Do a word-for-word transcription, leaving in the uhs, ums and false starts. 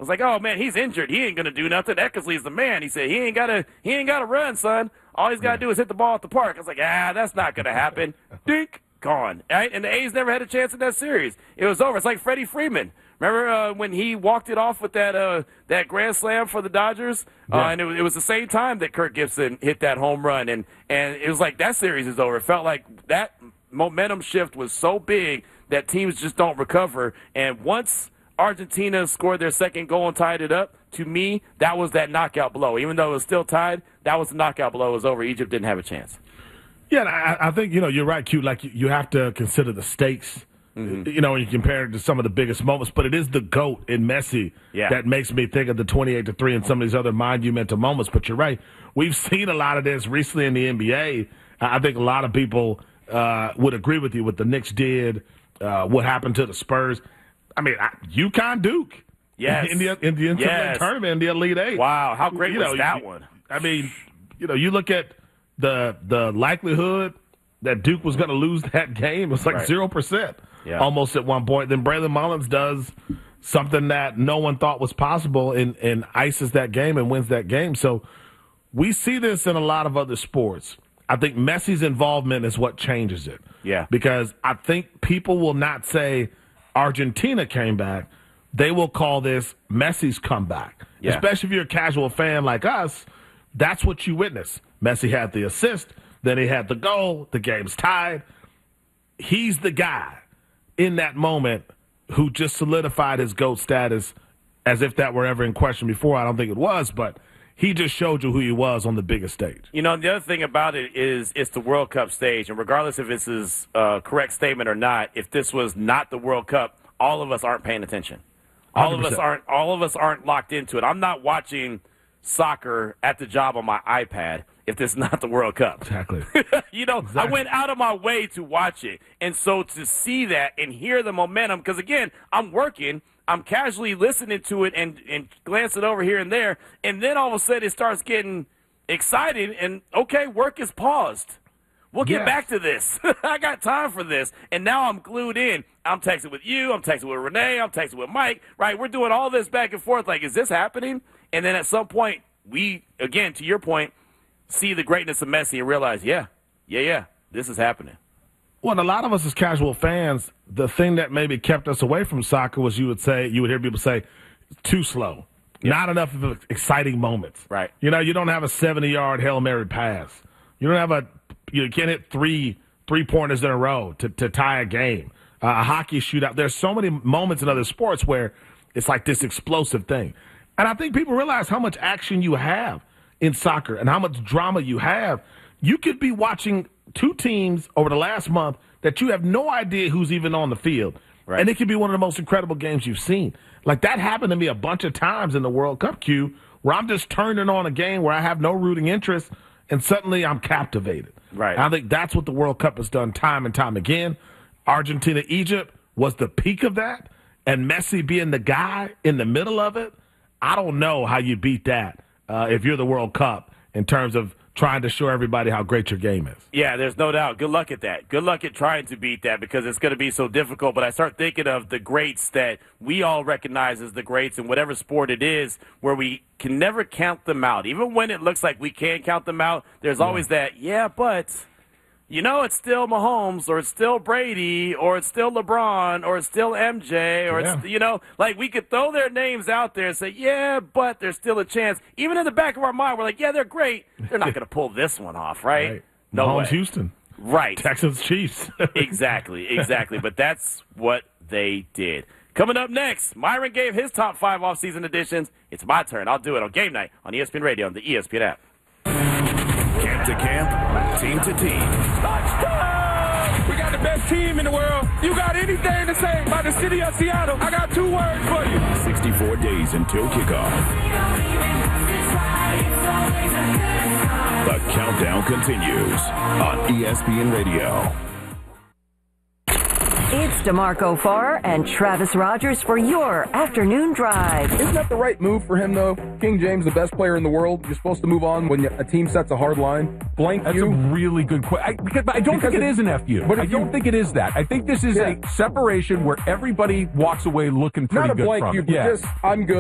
was like, oh, man, he's injured. He ain't going to do nothing. Eckersley's the man. He said, he ain't got to he ain't got to run, son. All he's got to do is hit the ball at the park. I was like, ah, that's not going to happen. Dink, gone. Right? And the A's never had a chance in that series. It was over. It's like Freddie Freeman. Remember uh, when he walked it off with that uh, that grand slam for the Dodgers? Yeah. Uh, and it was, it was the same time that Kirk Gibson hit that home run. And, and it was like that series is over. It felt like that momentum shift was so big that teams just don't recover. And once Argentina scored their second goal and tied it up, to me, that was that knockout blow. Even though it was still tied, that was the knockout blow. It was over. Egypt didn't have a chance. Yeah, I, I think, you know, you're right, Q. Like, you, you have to consider the stakes. Mm-hmm. You know, when you compare it to some of the biggest moments, but it is the GOAT in Messi yeah. that makes me think of the twenty-eight to three and some of these other monumental moments. But you're right. We've seen a lot of this recently in the N B A. I think a lot of people uh, would agree with you what the Knicks did, uh, what happened to the Spurs. I mean, I, UConn Duke. Yes. In the, in the N C double A yes. tournament, in the Elite Eight. Wow, how great you was know, that you, one? I mean, you know, you look at the the likelihood that Duke was going to lose that game. It was like right. zero percent yeah. almost at one point. Then Braylon Mullins does something that no one thought was possible and, and ices that game and wins that game. So we see this in a lot of other sports. I think Messi's involvement is what changes it. Yeah. Because I think people will not say Argentina came back. They will call this Messi's comeback. Yeah. Especially if you're a casual fan like us, that's what you witness. Messi had the assist. Then he had the goal. The game's tied. He's the guy in that moment who just solidified his GOAT status as if that were ever in question before. I don't think it was, but he just showed you who he was on the biggest stage. You know, the other thing about it is it's the World Cup stage, and regardless if this is a correct statement or not, if this was not the World Cup, all of us aren't paying attention. All one hundred percent. of us aren't. All of us aren't locked into it. I'm not watching soccer at the job on my iPad if this is not the World Cup. Exactly. you know, exactly. I went out of my way to watch it. And so to see that and hear the momentum, because, again, I'm working, I'm casually listening to it and, and glancing over here and there, and then all of a sudden it starts getting exciting, and, okay, work is paused. We'll get yes. back to this. I got time for this. And now I'm glued in. I'm texting with you. I'm texting with Renee. I'm texting with Mike. Right? We're doing all this back and forth. Like, is this happening? And then at some point, we, again, to your point, see the greatness of Messi and realize, yeah, yeah, yeah, this is happening. Well, a lot of us as casual fans, the thing that maybe kept us away from soccer was you would say, you would hear people say, too slow. Yep. Not enough of exciting moments. Right. You know, you don't have a seventy-yard Hail Mary pass. You don't have a You can't hit three three-pointers in a row to, to tie a game, uh, a hockey shootout. There's so many moments in other sports where it's like this explosive thing. And I think people realize how much action you have in soccer and how much drama you have. You could be watching two teams over the last month that you have no idea who's even on the field. Right. And it could be one of the most incredible games you've seen. Like, that happened to me a bunch of times in the World Cup, Q, where I'm just turning on a game where I have no rooting interest, and suddenly I'm captivated. Right. I think that's what the World Cup has done time and time again. Argentina, Egypt was the peak of that, and Messi being the guy in the middle of it, I don't know how you beat that uh, if you're the World Cup in terms of trying to show everybody how great your game is. Yeah, there's no doubt. Good luck at that. Good luck at trying to beat that because it's going to be so difficult. But I start thinking of the greats that we all recognize as the greats in whatever sport it is where we can never count them out. Even when it looks like we can count them out, there's yeah. always that, yeah, but, you know, it's still Mahomes or it's still Brady or it's still LeBron or it's still M J or yeah. it's, you know, like we could throw their names out there and say, yeah, but there's still a chance. Even in the back of our mind, we're like, yeah, they're great. They're not going to pull this one off, right? right. No Mahomes, way. Houston. Right. Texans, Chiefs. exactly, exactly. But that's what they did. Coming up next, Myron gave his top five off-season additions. It's my turn. I'll do it on Game Night on E S P N Radio and the E S P N app. Camp to camp, team to team. Touchdown! We got the best team in the world. You got anything to say about the city of Seattle? I got two words for you. sixty-four days until kickoff. The countdown continues on E S P N Radio. It's DeMarco Farr and Travis Rogers for your afternoon drive. Isn't that the right move for him, though? King James, the best player in the world. You're supposed to move on when a team sets a hard line. Blank That's you. That's a really good question. I, because, I don't because think it, it is an F U. But I don't you, think it is that. I think this is yeah. a separation where everybody walks away looking pretty Not a good blank from you, it. but Yeah. just, I'm good.